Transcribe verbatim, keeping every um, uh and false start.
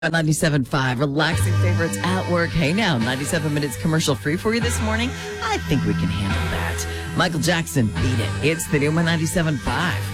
ninety-seven point five, relaxing favorites at work. Hey now, ninety-seven minutes commercial free for you this morning. I think we can handle that. Michael Jackson, Beat It. It's the new one ninety-seven point five.